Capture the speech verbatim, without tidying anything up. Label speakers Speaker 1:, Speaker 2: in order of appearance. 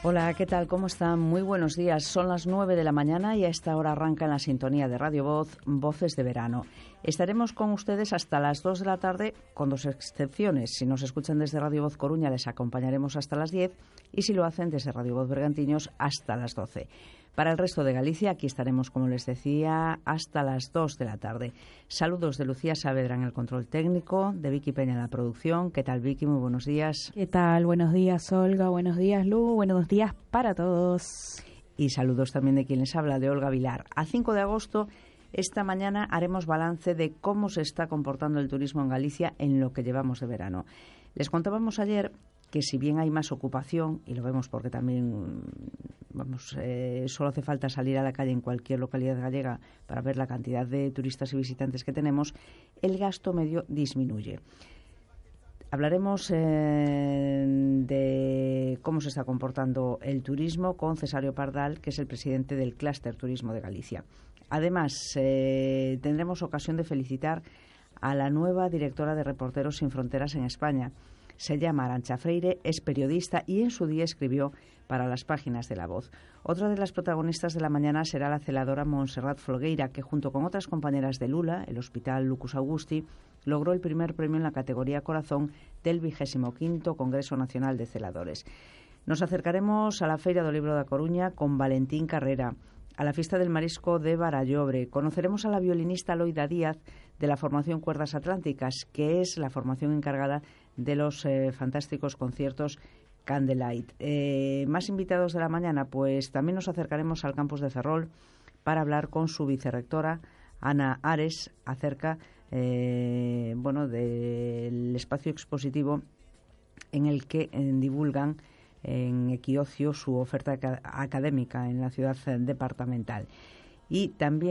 Speaker 1: Hola, ¿qué tal? ¿Cómo están? Muy buenos días. Son las nueve de la mañana y a esta hora arranca en la sintonía de Radio Voz, Voces de Verano. Estaremos con ustedes hasta las dos de la tarde, con dos excepciones. Si nos escuchan desde Radio Voz Coruña, les acompañaremos hasta las diez y si lo hacen desde Radio Voz Bergantiños, hasta las doce. Para el resto de Galicia, aquí estaremos, como les decía, hasta las dos de la tarde. Saludos de Lucía Saavedra en el control técnico, de Vicky Peña en la producción. ¿Qué tal, Vicky? Muy buenos días.
Speaker 2: ¿Qué tal? Buenos días, Olga. Buenos días, Lu. Buenos días para todos.
Speaker 1: Y saludos también de quien les habla, de Olga Vilar. A cinco de agosto, esta mañana haremos balance de cómo se está comportando el turismo en Galicia en lo que llevamos de verano. Les contábamos ayer que si bien hay más ocupación, y lo vemos porque también vamos, eh, solo hace falta salir a la calle en cualquier localidad gallega para ver la cantidad de turistas y visitantes que tenemos, el gasto medio disminuye. Hablaremos eh, de cómo se está comportando el turismo con Cesario Pardal, que es el presidente del Clúster Turismo de Galicia. Además, eh, tendremos ocasión de felicitar a la nueva directora de Reporteros Sin Fronteras en España. Se llama Arantxa Freire, es periodista y en su día escribió para las páginas de La Voz. Otra de las protagonistas de la mañana será la celadora Montserrat Folgueira, que junto con otras compañeras de Lula, el Hospital Lucus Augusti, logró el primer premio en la categoría Corazón del vigésimo quinto Congreso Nacional de Celadores. Nos acercaremos a la Feira do Libro da Coruña con Valentín Carrera, a la Fiesta del Marisco de Barallobre. Conoceremos a la violinista Loida Díaz de la formación Cuerdas Atlánticas, que es la formación encargada de los eh, fantásticos conciertos Candlelight. Eh, más invitados de la mañana, pues también nos acercaremos al campus de Ferrol para hablar con su vicerrectora, Ana Ares, acerca eh, bueno, del espacio expositivo en el que eh, divulgan en Equiocio su oferta académica en la ciudad departamental. Y también